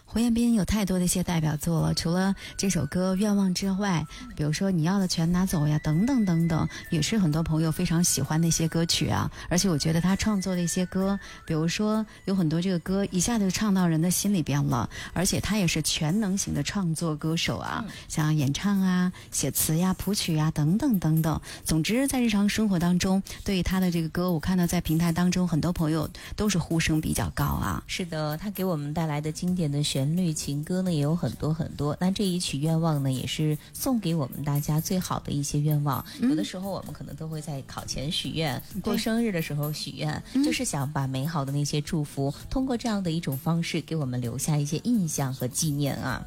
胡彦斌有太多的一些代表作了，除了这首歌《愿望》之外，比如说你要的全拿走呀，等等等等，也是很多朋友非常喜欢的一些歌曲啊。而且我觉得他创作的一些歌，比如说有很多这个歌一下就唱到人的心里边了，而且他也是全能型的创作歌手啊，像演唱啊、写词呀、谱曲呀等等等等。总之在日常生活当中，对于他的这个歌，我看到在平台当中很多朋友都是呼声比较高啊。 是的，他给我们带来的经典的旋律情歌呢也有很多很多。那这一曲愿望呢，也是送给我们大家最好的一些愿望。有的时候我们可能都会在考前许愿，过生日的时候许愿，就是想把美好的那些祝福通过这样的一种方式给我们留下一些印象和纪念啊。